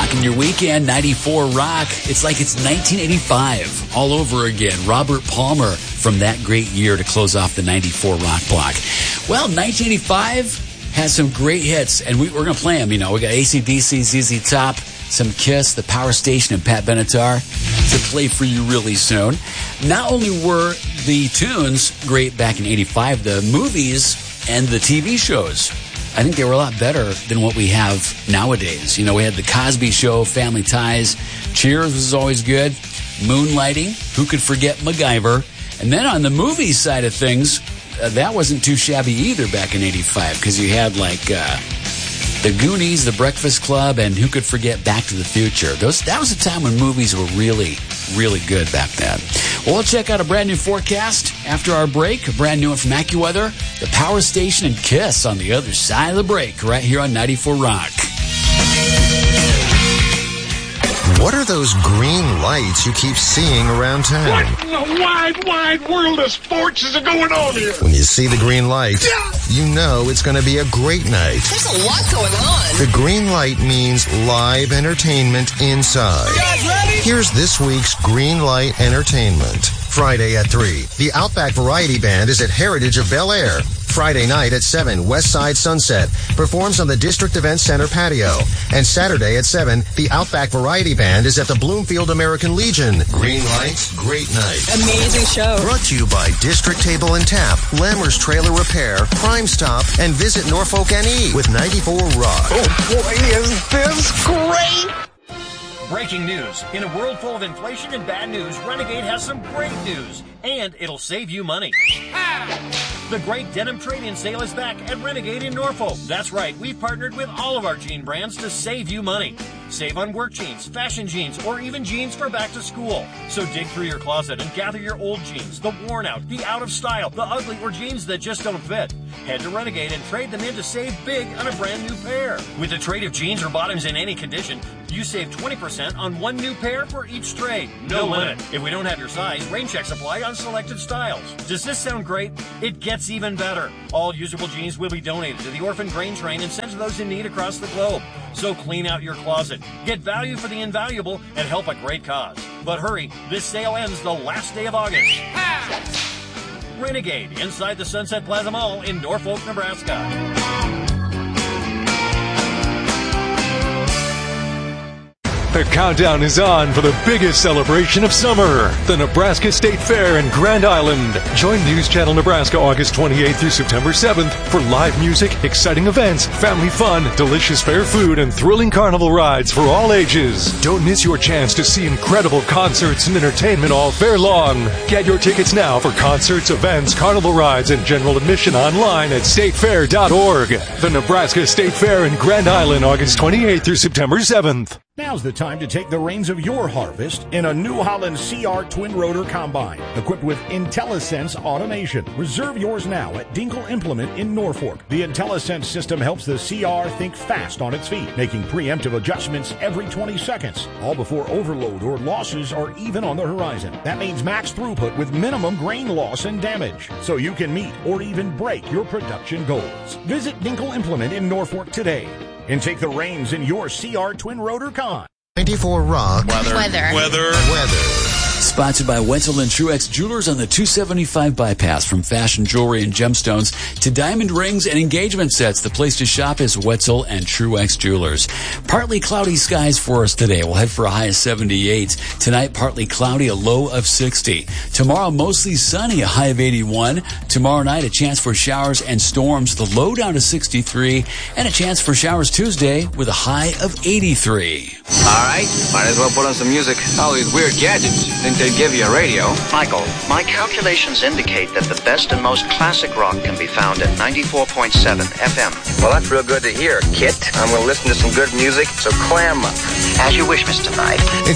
Rocking your weekend, 94 Rock. It's like it's 1985 all over again. Robert Palmer from that great year to close off the 94 Rock block. Well, 1985 has some great hits, and we're going to play them. You know, we got AC/DC, ZZ Top, some Kiss, the Power Station, and Pat Benatar to play for you really soon. Not only were the tunes great back in 85, the movies and the TV shows, I think they were a lot better than what we have nowadays. You know, we had The Cosby Show, Family Ties, Cheers was always good, Moonlighting, who could forget MacGyver? And then on the movie side of things, that wasn't too shabby either back in 85, because you had like The Goonies, The Breakfast Club, and who could forget Back to the Future? That was a time when movies were really, really good back then. Well, we'll check out a brand new forecast after our break. A brand new one from AccuWeather, the Power Station, and Kiss on the other side of the break, right here on 94 Rock. What are those green lights you keep seeing around town? What in the wide, wide world of sports is going on here? When you see the green light, you know it's going to be a great night. There's a lot going on. The green light means live entertainment inside. You guys ready? Here's this week's Green Light Entertainment. Friday at 3, the Outback Variety Band is at Heritage of Bel Air. Friday night at 7, West Side Sunset performs on the District Event Center patio. And Saturday at 7, the Outback Variety Band is at the Bloomfield American Legion. Green lights, great night. Amazing show. Brought to you by District Table and Tap, Lammer's Trailer Repair, Crime Stop, and Visit Norfolk NE with 94 Rock. Oh boy, is this great! Breaking news. In a world full of inflation and bad news, Renegade has some great news. And it'll save you money. The great denim trade-in sale is back at Renegade in Norfolk. That's right, we've partnered with all of our jean brands to save you money. Save on work jeans, fashion jeans, or even jeans for back to school. So dig through your closet and gather your old jeans, the worn out, the out of style, the ugly, or jeans that just don't fit. Head to Renegade and trade them in to save big on a brand new pair. With a trade of jeans or bottoms in any condition, you save 20% on one new pair for each trade. No limit. If we don't have your size, rain checks apply on selected styles. Does this sound great? It gets even better. All usable jeans will be donated to the Orphan Grain Train and sent to those in need across the globe. So clean out your closet, get value for the invaluable, and help a great cause. But hurry, this sale ends the last day of August. Renegade, inside the Sunset Plaza Mall in Norfolk, Nebraska. The countdown is on for the biggest celebration of summer, the Nebraska State Fair in Grand Island. Join News Channel Nebraska August 28th through September 7th for live music, exciting events, family fun, delicious fair food, and thrilling carnival rides for all ages. Don't miss your chance to see incredible concerts and entertainment all fair long. Get your tickets now for concerts, events, carnival rides, and general admission online at statefair.org. The Nebraska State Fair in Grand Island August 28th through September 7th. Now's the time to take the reins of your harvest in a New Holland CR twin rotor combine equipped with IntelliSense automation. Reserve yours now at Dinkle Implement in Norfolk. The IntelliSense system helps the CR think fast on its feet, making preemptive adjustments every 20 seconds, all before overload or losses are even on the horizon. That means max throughput with minimum grain loss and damage, so you can meet or even break your production goals. Visit Dinkle Implement in Norfolk today and take the reins in your CR twin rotor con. 94 Rock. Weather. Sponsored by Wetzel and Truex Jewelers on the 275 bypass. From fashion jewelry and gemstones to diamond rings and engagement sets, the place to shop is Wetzel and Truex Jewelers. Partly cloudy skies for us today. We'll head for a high of 78. Tonight, partly cloudy, a low of 60. Tomorrow, mostly sunny, a high of 81. Tomorrow night, a chance for showers and storms, the low down to 63. And a chance for showers Tuesday with a high of 83. All right, might as well put on some music. All these weird gadgets. Think they'd give you a radio? Michael, my calculations indicate that the best and most classic rock can be found at 94.7 FM. Well, that's real good to hear, Kit. I'm going to listen to some good music, so clam up. As you wish, Mr. Knight.